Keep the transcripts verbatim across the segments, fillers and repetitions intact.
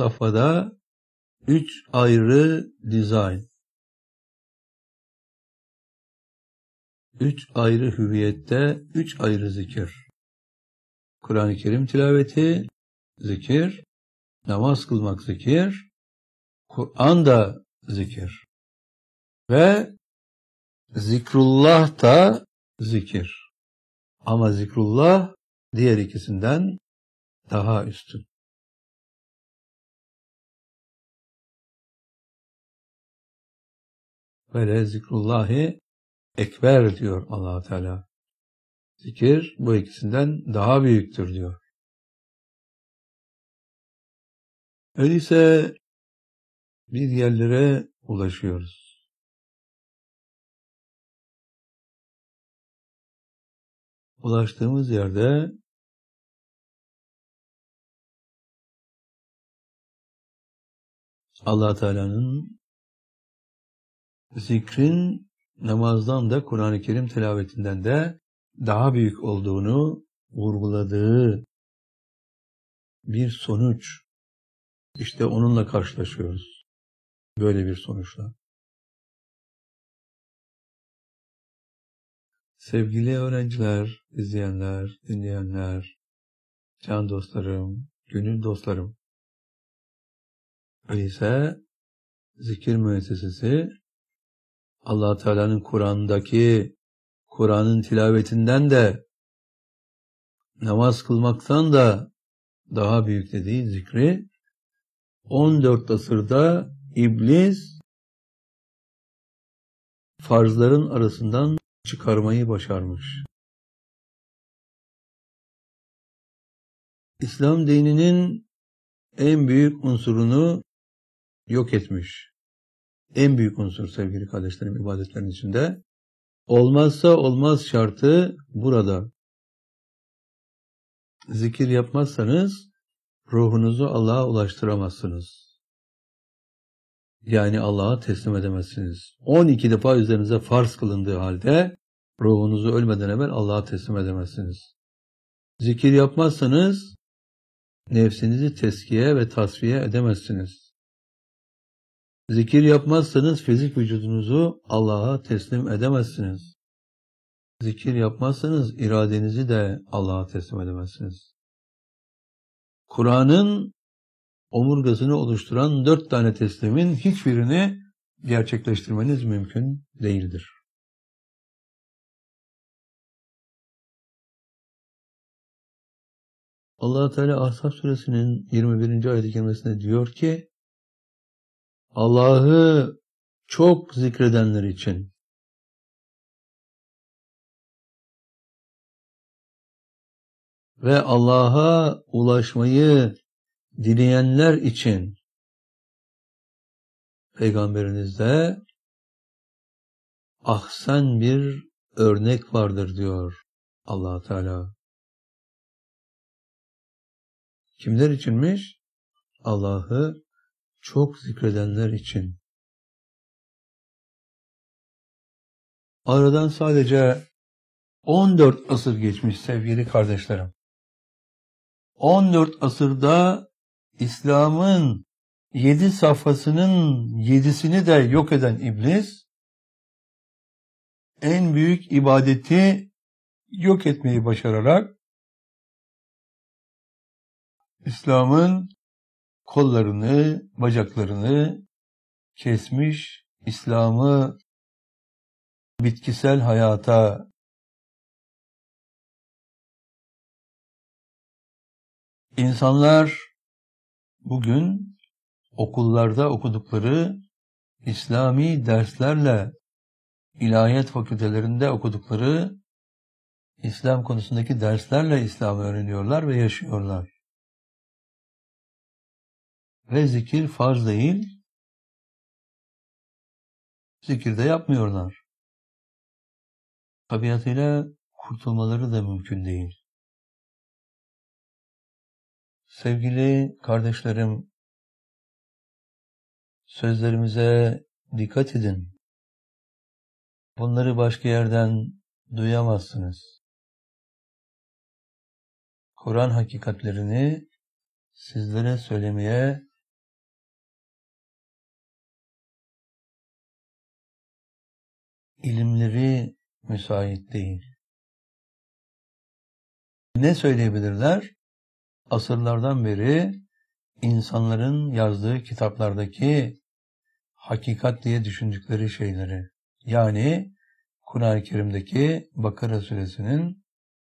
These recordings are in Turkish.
safhada üç ayrı dizayn, üç ayrı hüviyette, üç ayrı zikir. Kur'an-ı Kerim tilaveti, zikir, namaz kılmak zikir, Kur'an da zikir. Ve zikrullah da zikir. Ama zikrullah diğer ikisinden daha üstün. Böyle zikrullahi ekber diyor Allah Teala. Zikir bu ikisinden daha büyüktür diyor. Öyleyse bir yerlere ulaşıyoruz. Ulaştığımız yerde Allah Teala'nın zikrin namazdan da Kur'an-ı Kerim tilavetinden de daha büyük olduğunu vurguladığı bir sonuç. İşte onunla karşılaşıyoruz. Böyle bir sonuçla. Sevgili öğrenciler, izleyenler, dinleyenler, can dostlarım, gönül dostlarım. Öyleyse zikir müessesesi Allah Teala'nın Kur'an'daki Kur'an'ın tilavetinden de namaz kılmaktan da daha büyük dediği zikri on dört asırda iblis farzların arasından çıkarmayı başarmış. İslam dininin en büyük unsurunu yok etmiş. En büyük unsur sevgili kardeşlerim ibadetlerin içinde. Olmazsa olmaz şartı burada. Zikir yapmazsanız ruhunuzu Allah'a ulaştıramazsınız. Yani Allah'a teslim edemezsiniz. on iki defa üzerinize farz kılındığı halde ruhunuzu ölmeden evvel Allah'a teslim edemezsiniz. Zikir yapmazsanız nefsinizi teskiye ve tasfiye edemezsiniz. Zikir yapmazsanız fizik vücudunuzu Allah'a teslim edemezsiniz. Zikir yapmazsanız iradenizi de Allah'a teslim edemezsiniz. Kur'an'ın omurgasını oluşturan dört tane teslimin hiçbirini gerçekleştirmeniz mümkün değildir. Allah Teala Ahzab suresinin yirmi birinci ayet-i kerimesinde diyor ki Allah'ı çok zikredenler için ve Allah'a ulaşmayı dileyenler için Peygamberinizde ahsen bir örnek vardır diyor Allah Teala. Kimler içinmiş? Allah'ı çok zikredenler için. Aradan sadece on dört asır geçmiş sevgili kardeşlerim. on dört asırda İslam'ın yedi safhasının yedisini de yok eden iblis, en büyük ibadeti yok etmeyi başararak İslam'ın kollarını, bacaklarını kesmiş, İslam'ı bitkisel hayata insanlar bugün okullarda okudukları İslami derslerle, ilahiyat fakültelerinde okudukları İslam konusundaki derslerle İslam'ı öğreniyorlar ve yaşıyorlar. Ve zikir farz değil, zikir de yapmıyorlar. Tabiatıyla kurtulmaları da mümkün değil. Sevgili kardeşlerim, sözlerimize dikkat edin. Bunları başka yerden duyamazsınız. Kur'an hakikatlerini sizlere söylemeye ilimleri müsait değil. Ne söyleyebilirler? Asırlardan beri insanların yazdığı kitaplardaki hakikat diye düşündükleri şeyleri, yani Kur'an-ı Kerim'deki Bakara suresinin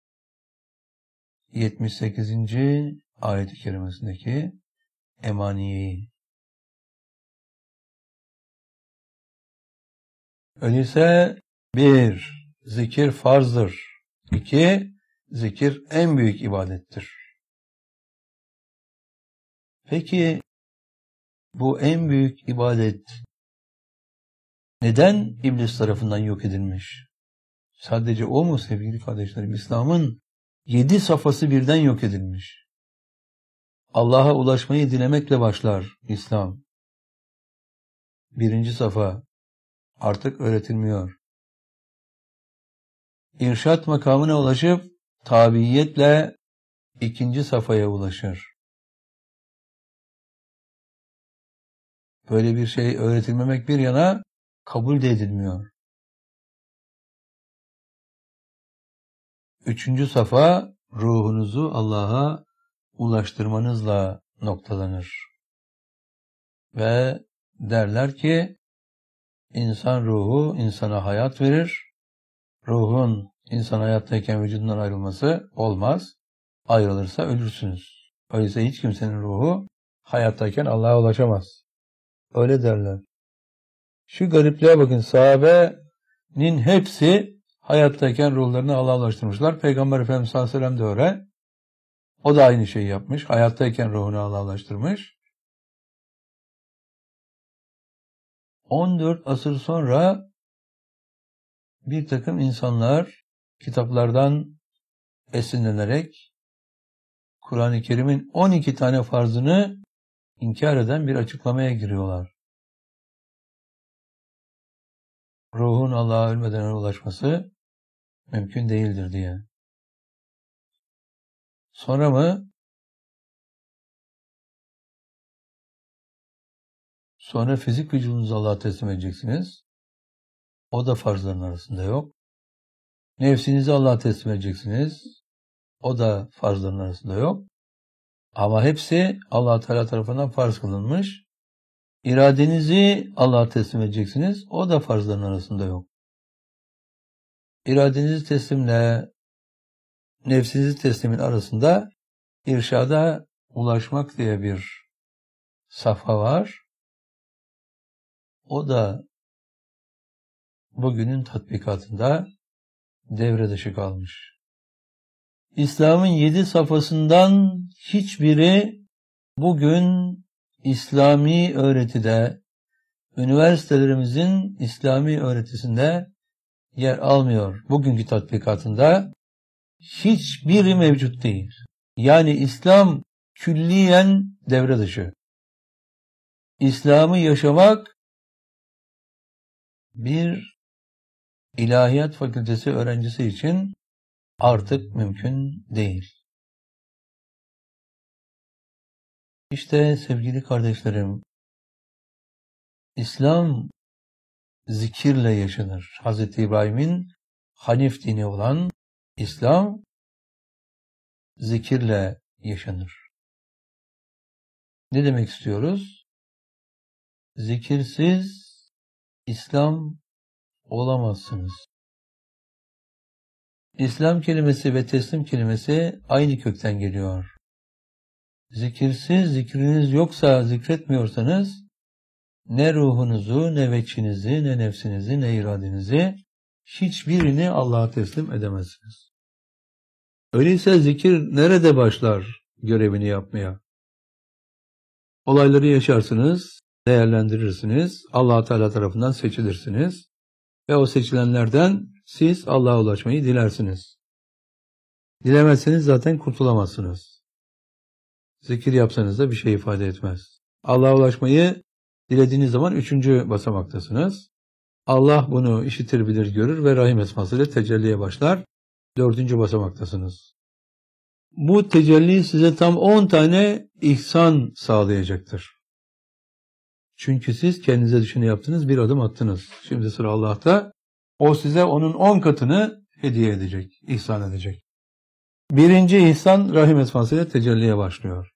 yetmiş sekizinci ayet-i kerimesindeki emaniyeyi. Öyleyse bir, zikir farzdır. İki, zikir en büyük ibadettir. Peki bu en büyük ibadet neden iblis tarafından yok edilmiş? Sadece o mu sevgili kardeşlerim? İslam'ın yedi safhası birden yok edilmiş. Allah'a ulaşmayı dilemekle başlar İslam. Birinci safa artık öğretilmiyor. İrşat makamına ulaşıp tabiiyetle ikinci safhaya ulaşır. Böyle bir şey öğretilmemek bir yana kabul de edilmiyor. Üçüncü safa ruhunuzu Allah'a ulaştırmanızla noktalanır. Ve derler ki insan ruhu insana hayat verir. Ruhun insan hayattayken vücudundan ayrılması olmaz. Ayrılırsa ölürsünüz. Öyleyse hiç kimsenin ruhu hayattayken Allah'a ulaşamaz. Öyle derler. Şu garipliğe bakın, sahabenin hepsi hayattayken ruhlarını Allah'a ulaştırmışlar. Peygamber Efendimiz sallallahu aleyhi ve sellem de öyle. O da aynı şeyi yapmış. Hayattayken ruhunu Allah'a ulaştırmış. on dört asır sonra bir takım insanlar kitaplardan esinlenerek Kur'an-ı Kerim'in on iki tane farzını inkar eden bir açıklamaya giriyorlar. Ruhun Allah'a ölmeden ulaşması mümkün değildir diye. Sonra mı? Sonra fizik vücudunuzu Allah'a teslim edeceksiniz. O da farzların arasında yok. Nefsinizi Allah'a teslim edeceksiniz. O da farzların arasında yok. Ama hepsi Allah Teala tarafından farz kılınmış. İradenizi Allah'a teslim edeceksiniz. O da farzların arasında yok. İradenizi teslimle nefsinizi teslimin arasında irşada ulaşmak diye bir safha var. O da bugünün tatbikatında devre dışı kalmış. İslam'ın yedi safhasından hiçbiri bugün İslami öğretide, üniversitelerimizin İslami öğretisinde yer almıyor. Bugünkü tatbikatında hiçbiri mevcut değil. Yani İslam külliyen devre dışı. İslam'ı yaşamak bir ilahiyat fakültesi öğrencisi için artık mümkün değil. İşte sevgili kardeşlerim, İslam zikirle yaşanır. Hazreti İbrahim'in Hanif dini olan İslam zikirle yaşanır. Ne demek istiyoruz? Zikirsiz İslam olamazsınız. İslam kelimesi ve teslim kelimesi aynı kökten geliyor. Zikirsiz, zikriniz yoksa, zikretmiyorsanız ne ruhunuzu, ne veçinizi, ne nefsinizi, ne iradenizi hiçbirini Allah'a teslim edemezsiniz. Öyleyse zikir nerede başlar görevini yapmaya? Olayları yaşarsınız, değerlendirirsiniz, Allah Teala tarafından seçilirsiniz ve o seçilenlerden siz Allah'a ulaşmayı dilersiniz. Dilemezseniz zaten kurtulamazsınız. Zikir yapsanız da bir şey ifade etmez. Allah'a ulaşmayı dilediğiniz zaman üçüncü basamaktasınız. Allah bunu işitir, bilir, görür ve Rahim esmasıyla tecelliye başlar. Dördüncü basamaktasınız. Bu tecelli size tam on tane ihsan sağlayacaktır. Çünkü siz kendinize düşüne yaptınız, bir adım attınız. Şimdi sıra Allah'ta. O size onun on katını hediye edecek, ihsan edecek. Birinci ihsan rahim esmasıyla tecelliye başlıyor.